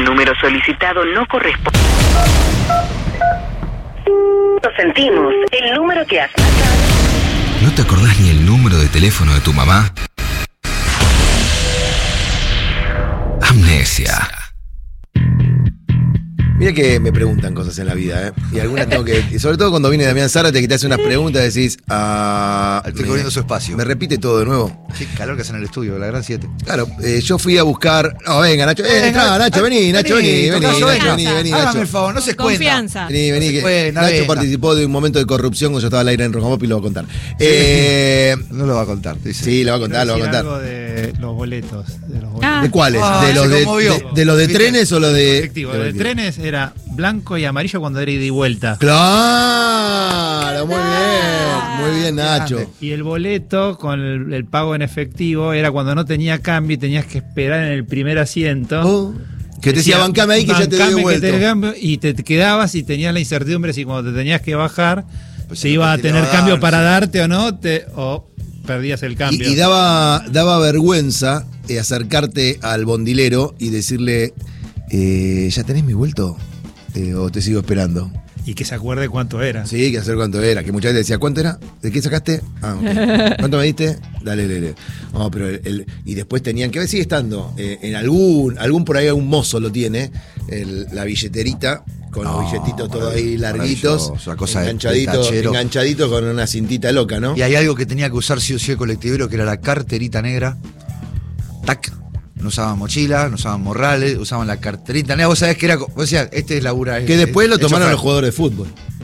número solicitado no corresponde. Lo sentimos. El número que has marcado. ¿No te acordás ni el número de teléfono de tu mamá? Amnesia. Mira que me preguntan cosas en la vida, ¿eh? Y algunas tengo que... Y sobre todo cuando viene Damián Zárate, que te hace unas preguntas, decís... Estoy corriendo su espacio. Me repite todo de nuevo. Sí, calor que hace en el estudio, la gran 7. Claro, yo fui a buscar... No, venga, Nacho. Entrá, Nacho, vení, Nacho, vení, Hágame Nacho. el favor, no se cuenta. Confianza. Vení, que Bueno, Nacho venga. participó de un momento de corrupción cuando yo estaba al aire en Rojamop y lo va a contar. No lo va a contar, dice. Sí, lo va a contar, lo va a contar. Algo de los boletos. ¿De cuáles? Ah, ¿De los se conmovió. de los de trenes o los de...? Efectivo, lo de trenes era blanco y amarillo cuando era ida y vuelta. Claro, muy bien, Nacho. Y el boleto con el pago en efectivo era cuando no tenía cambio y tenías que esperar en el primer asiento. Oh, que te decía, bancame ahí que ya te doy Bancame que te vuelto. cambio, y te quedabas y tenías la incertidumbre si cuando te tenías que bajar Pues se si iba no a te tener iba a cambio dar, para sí. darte o no, o perdías el cambio. Y daba vergüenza acercarte al bondilero y decirle, ¿ya tenés mi vuelto? ¿O te sigo esperando? Y que se acuerde cuánto era. Sí, que hacer cuánto era. Que muchas veces decía, ¿cuánto era? ¿De qué sacaste? Ah, ok. ¿Cuánto me diste? Dale. No, pero y después tenían que ver, sigue estando, en algún por ahí algún mozo lo tiene, la billeterita, con los billetitos todos ahí larguitos, una cosa de tachero. enganchaditos con una cintita loca, ¿no? Y hay algo que tenía que usar sí o sí el colectivero, que era la carterita negra. Tac. No usaban mochila, no usaban morrales, usaban la carterita negra. Vos sabés que era. Vos decías, este es labura. Que después lo el tomaron chofer. los jugadores de fútbol.